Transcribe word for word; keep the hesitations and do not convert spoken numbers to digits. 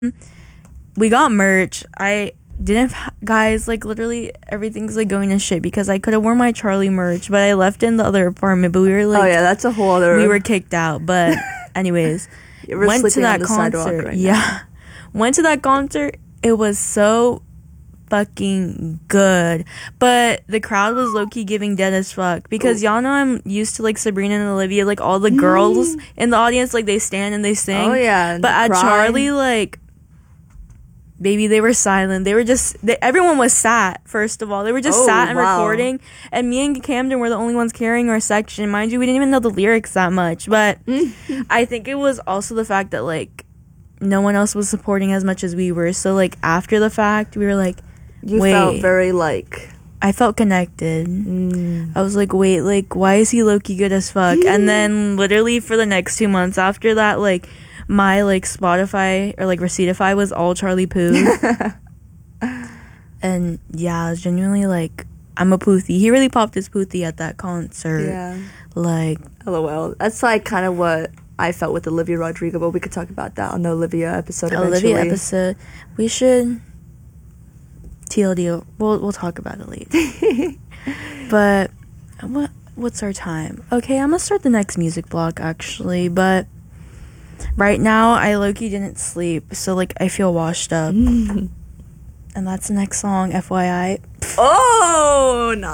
we got merch. I didn't, guys, like, literally everything's like going to shit because I could have worn my Charlie merch, but I left it in the other apartment. But we were like, oh yeah, that's a whole other. We were kicked out. But anyways, went to that concert. Right yeah, now. Went to that concert. It was so fucking good, but the crowd was low-key giving dead as fuck because Ooh. y'all know I'm used to like Sabrina and Olivia, like all the girls in the audience, like they stand and they sing. Oh yeah, but at crying. Charlie, like, baby, they were silent. They were just they, everyone was sat. First of all, they were just oh, sat and wow. recording, and me and Camden were the only ones carrying our section. Mind you, we didn't even know the lyrics that much, but I think it was also the fact that like no one else was supporting as much as we were. So like after the fact, we were like. You wait, felt very, like... I felt connected. Mm. I was like, wait, like, why is he low-key good as fuck? And then, literally, for the next two months after that, like, my, like, Spotify or, like, Receiptify was all Charlie Puth. And, yeah, I was genuinely, like, I'm a Puthie. He really popped his Puthie at that concert. Yeah. Like... LOL. That's, like, kind of what I felt with Olivia Rodrigo, but we could talk about that on the Olivia episode eventually. Olivia episode. We should... T L D, we'll we'll talk about it later. But what what's our time? Okay, I'm gonna start the next music block actually, but right now I low-key didn't sleep, so like I feel washed up. And that's the next song, F Y I. Oh no.